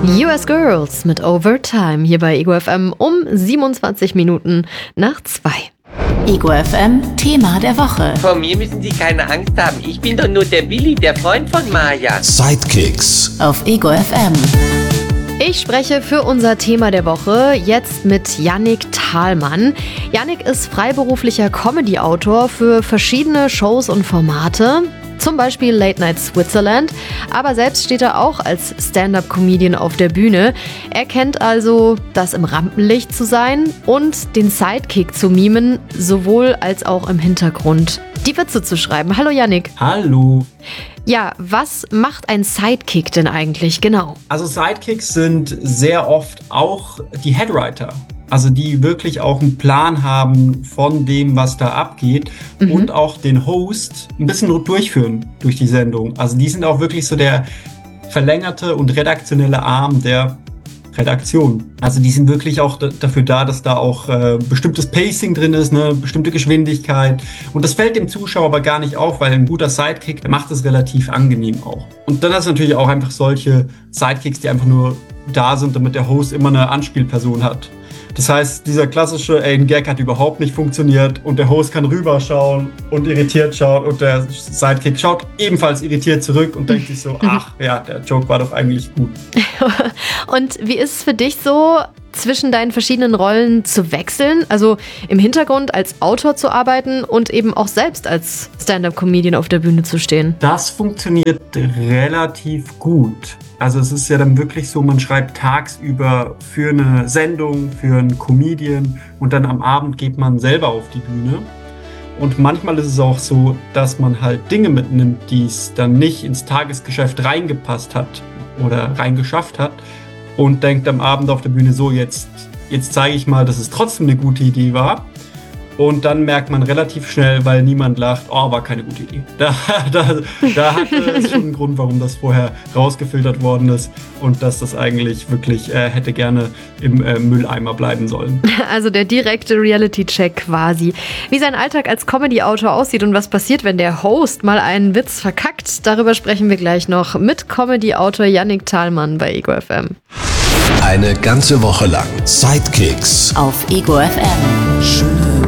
US Girls mit Overtime hier bei Ego FM um 27 Minuten nach 2. Ego FM Thema der Woche. Vor mir müssen Sie keine Angst haben. Ich bin doch nur der Billy, der Freund von Maja. Sidekicks Auf Ego FM. Ich spreche für unser Thema der Woche jetzt mit Yannick Thalmann. Yannick ist freiberuflicher Comedy-Autor für verschiedene Shows und Formate. Zum Beispiel Late Night Switzerland, aber selbst steht er auch als Stand-Up-Comedian auf der Bühne. Er kennt also das im Rampenlicht zu sein und den Sidekick zu mimen, sowohl als auch im Hintergrund die Witze zu schreiben. Hallo Yannick. Hallo. Ja, was macht ein Sidekick denn eigentlich genau? Also Sidekicks sind sehr oft auch die Headwriter. Also die wirklich auch einen Plan haben von dem, was da abgeht und auch den Host ein bisschen durchführen durch die Sendung. Also die sind auch wirklich so der verlängerte und redaktionelle Arm der Redaktion. Also die sind wirklich auch dafür da, dass da auch bestimmtes Pacing drin ist, eine bestimmte Geschwindigkeit. Und das fällt dem Zuschauer aber gar nicht auf, weil ein guter Sidekick macht es relativ angenehm auch. Und dann hast du natürlich auch einfach solche Sidekicks, die einfach nur da sind, damit der Host immer eine Anspielperson hat. Das heißt, dieser klassische, ein Gag hat überhaupt nicht funktioniert und der Host kann rüberschauen und irritiert schauen und der Sidekick schaut ebenfalls irritiert zurück und denkt sich so, ach ja, der Joke war doch eigentlich gut. Und wie ist es für dich so, zwischen deinen verschiedenen Rollen zu wechseln? Also im Hintergrund als Autor zu arbeiten und eben auch selbst als Stand-Up-Comedian auf der Bühne zu stehen? Das funktioniert relativ gut. Also es ist ja dann wirklich so, man schreibt tagsüber für eine Sendung, für einen Comedian und dann am Abend geht man selber auf die Bühne. Und manchmal ist es auch so, dass man halt Dinge mitnimmt, die es dann nicht ins Tagesgeschäft reingepasst hat oder reingeschafft hat und denkt am Abend auf der Bühne so, jetzt zeige ich mal, dass es trotzdem eine gute Idee war. Und dann merkt man relativ schnell, weil niemand lacht, oh, war keine gute Idee. Da hatte es schon einen Grund, warum das vorher rausgefiltert worden ist und dass das eigentlich wirklich hätte gerne im Mülleimer bleiben sollen. Also der direkte Reality-Check quasi. Wie sein Alltag als Comedy-Autor aussieht und was passiert, wenn der Host mal einen Witz verkackt, darüber sprechen wir gleich noch mit Comedy-Autor Yannick Thalmann bei Ego FM. Eine ganze Woche lang Sidekicks Auf Ego FM. Schöne